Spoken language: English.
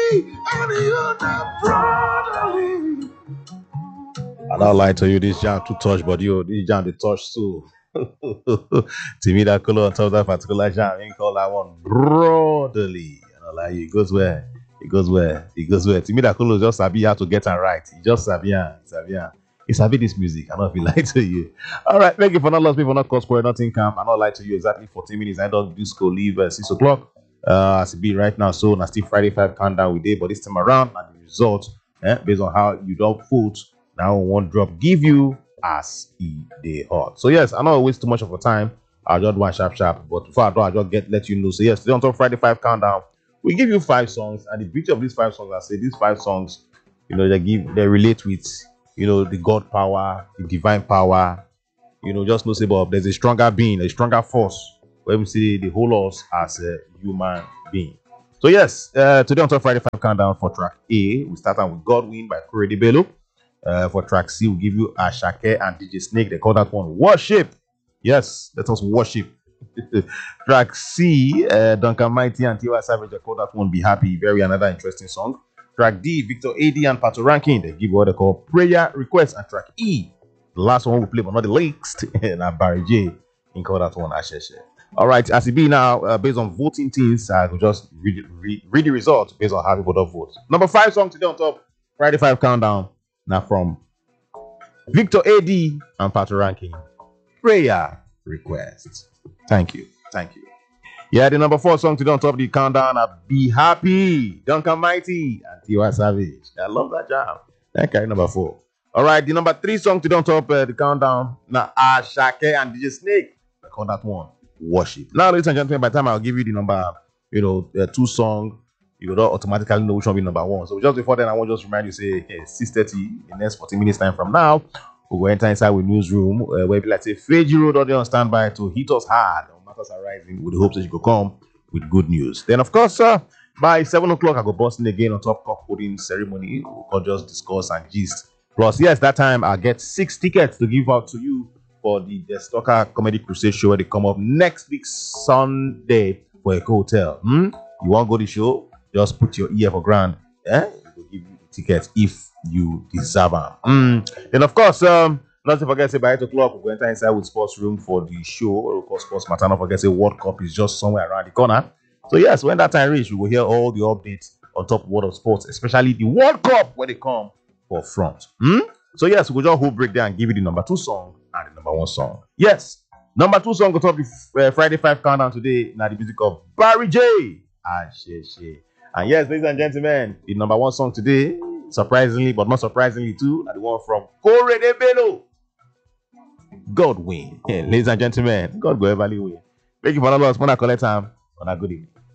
and you're not brotherly. I don't lie to you, this jam too touch, but yo, this jam they touch too. To me, that color on top of that particular jam, ain't call that one brotherly. I don't lie, it goes where? It goes where? It goes where? To me, that color just sabi how to get it right. He just sabi, he sabi this music. I don't feel lie to you. All right, thank you for not lost people, not cause square, nothing come. I not lie to you exactly 14 minutes. I don't do school leave 6 o'clock. As it be right now, so now still Friday 5 countdown with day, but this time around, and the result, based on how you don't vote, now one drop give you as they hot. So yes, I don't waste too much of your time. I'll just do one sharp, but before I do, I'll just let you know. So yes, today on top Friday 5 countdown, we give you 5 songs, and the beauty of these 5 songs, I say these 5 songs, they relate with the God power, the divine power. Just know say, but there's a stronger being, a stronger force where we see the whole us as a human being. So yes, today on top Friday 5 countdown for track A, we start out with Godwin by Korede Bello. For track C, we'll give you Ashake and DJ Snake. They call that one Worship. Yes, let us worship. Track C, Duncan Mighty and Tiwa Savage. They call that one Be Happy. Very another interesting song. Track D, Victor AD and Pato Ranking. They give what they call Prayer Request. And track E, the last one we play, but not the least, and Barry J. They call that one Asheshe. All right, as it be now, based on voting things, I will just read the results based on how people don't vote. Number 5 song today on top, Friday 5 countdown. Now from Victor AD and Pato Ranking, Prayer Request. Thank you. Yeah, the number 4 song today on top of the countdown are Be Happy, Duncan Mighty and Tiwa Savage. I love that jam. That carry number 4. All right, the number 3 song today on top the countdown now Ashake and DJ Snake. I call that one Worship. Now, ladies and gentlemen, by the time I'll give you the number, 2 song, you will automatically know which one will be number 1. So just before then, I want to just remind you, say, 6:30 in the next 40 minutes time from now, we'll enter inside with newsroom, where we like say, Feji Road audio on standby to hit us hard on matters arising with the hopes that you go come with good news. Then, of course, by 7 o'clock, I go busting again on top cup holding ceremony. We'll just discuss and gist. Plus, yes, that time I'll get 6 tickets to give out to you for the Stalker Comedy Crusade show where they come up next week Sunday for a hotel. You want to go to the show? Just put your ear for grand. We will give you the tickets if you deserve them. Then of course, not to forget, say by 8 o'clock, we'll enter inside with sports room for the show. We'll call Sports Matter. Not forget, say World Cup is just somewhere around the corner. So yes, when that time reach, we will hear all the updates on top of World of Sports, especially the World Cup where they come for front. So yes, we'll just break down and give you the number 2 song and the number 1 song. Yes, number 2 song on top of the Friday 5 countdown today. Now the music of Barry J. Asheshe. And yes, ladies and gentlemen, the number 1 song today, surprisingly but not surprisingly too, the one from Korede Bello, Godwin. Ladies and gentlemen, God go ever win. Thank you for all of us. When I collect time, on a good evening.